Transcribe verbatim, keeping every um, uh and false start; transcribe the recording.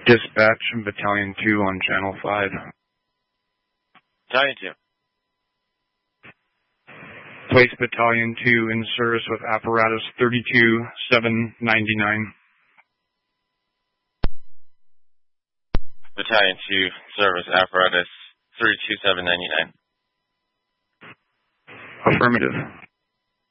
Dispatch Battalion two on Channel five. Battalion two. Place Battalion two in service with apparatus thirty-two seven ninety-nine. Battalion two, service apparatus thirty-two seven ninety-nine. Affirmative.